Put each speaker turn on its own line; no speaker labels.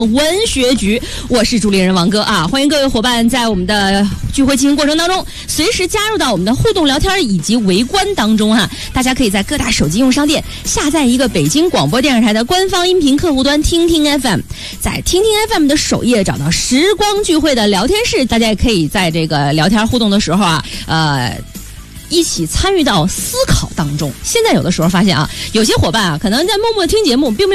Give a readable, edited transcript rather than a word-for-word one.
文学局，我是主理人王哥啊，欢迎各位伙伴在我们的聚会进行过程当中，随时加入到我们的互动聊天以及围观当中哈。大家可以在各大手机用商店下载一个北京广播电视台的官方音频客户端听听 FM， 在听听 FM 的首页找到时光聚会的聊天室，大家也可以在这个聊天互动的时候啊，一起参与到思考当中。现在有的时候发现啊，有些伙伴啊，可能在默默听节目，并没有